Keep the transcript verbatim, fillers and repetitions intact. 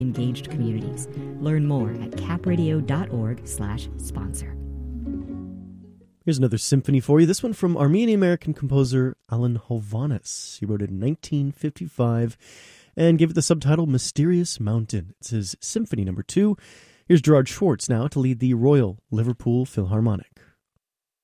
engaged communities. Learn more at capradio.org slash sponsor. Here's another symphony for you. This one from Armenian-American composer Alan Hovhaness. He wrote it in nineteen fifty-five and gave it the subtitle Mysterious Mountain. It's his symphony number two. Here's Gerard Schwartz now to lead the Royal Liverpool Philharmonic.